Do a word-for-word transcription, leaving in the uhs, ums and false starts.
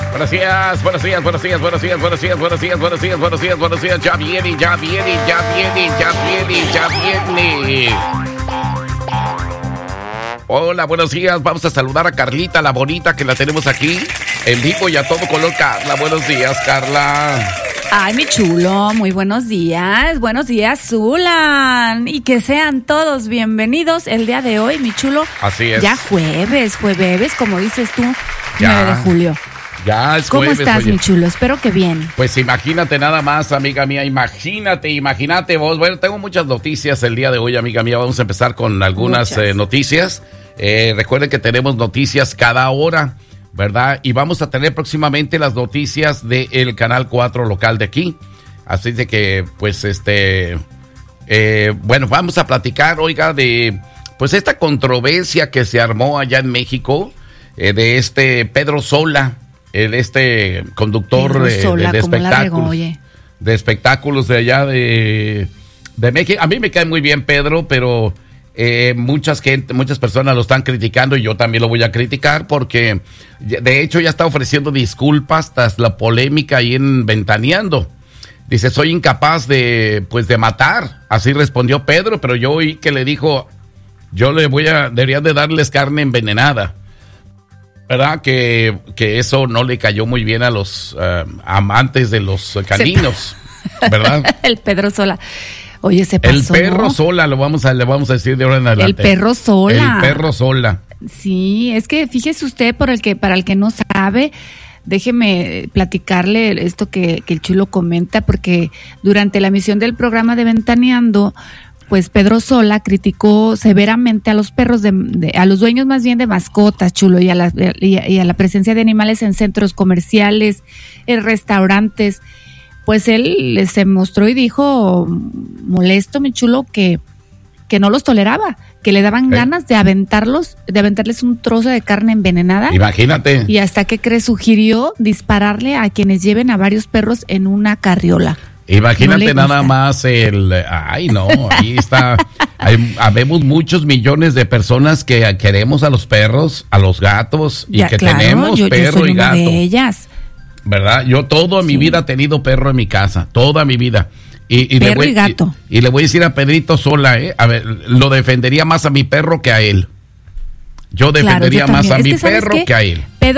Buenos días, buenos días, buenos días, buenos días, buenos días, buenos días, buenos días, buenos días, buenos días. Ya viene, ya viene, ya viene, ya viene, ya viene. Hola, buenos días. Vamos a saludar a Carlita, la bonita, que la tenemos aquí en vivo y a todo color. Carla, buenos días, Carla. Ay, mi chulo, muy buenos días. Buenos días, Zulan. Y que sean todos bienvenidos el día de hoy, mi chulo. Así es. Ya jueves, jueves, como dices tú, Ya. nueve de julio. Ya es ¿Cómo jueves, estás, oye. mi chulo? Espero que bien. Pues imagínate nada más, amiga mía, imagínate, imagínate vos. Bueno, tengo muchas noticias el día de hoy, amiga mía. Vamos a empezar con algunas eh, noticias. Eh, recuerden que tenemos noticias cada hora, ¿verdad? Y vamos a tener próximamente las noticias del Canal cuatro local de aquí. Así de que, pues, este... Eh, bueno, vamos a platicar, oiga, de... Pues esta controversia que se armó allá en México, eh, de este Pedro Sola, el este conductor de, Sola, de, de ¿cómo la espectáculos, regó, oye? de espectáculos de allá de, de México. A mí me cae muy bien Pedro, pero eh, muchas gente, muchas personas lo están criticando y yo también lo voy a criticar porque de hecho ya está ofreciendo disculpas tras la polémica ahí en Ventaneando. Dice, soy incapaz de, pues, de matar. Así respondió Pedro, pero yo oí que le dijo, yo le voy a, debería de darles carne envenenada. ¿Verdad? Que, que eso no le cayó muy bien a los uh, amantes de los caninos, ¿verdad? El Pedro Sola. Oye, se pasó. El perro Sola, lo vamos a, le vamos a decir de ahora en adelante. El perro Sola. El perro Sola. Sí, es que fíjese usted, por el que, para el que no sabe, déjeme platicarle esto que, que el chulo comenta, porque durante la emisión del programa de Ventaneando, pues Pedro Sola criticó severamente a los perros, de, de, a los dueños más bien de mascotas, chulo, y a, la, y, a, y a la presencia de animales en centros comerciales, en restaurantes. Pues él se mostró y dijo, molesto, mi chulo, que, que no los toleraba, que le daban ¿Eh? ganas de aventarlos, de aventarles un trozo de carne envenenada. Imagínate. Y hasta que cree, sugirió dispararle a quienes lleven a varios perros en una carriola. Imagínate no nada más el... Ay, no, ahí está. Hay, habemos muchos millones de personas que queremos a los perros, a los gatos, y ya, que claro, tenemos yo, perro yo soy y gato. Una de ellas. ¿Verdad? Yo toda sí. mi vida he tenido perro en mi casa, toda mi vida. Y, y perro le voy, y gato. Y, y le voy a decir a Pedrito Sola, ¿eh? A ver, lo defendería más a mi perro que a él. Yo defendería claro, yo más a es mi perro que a él.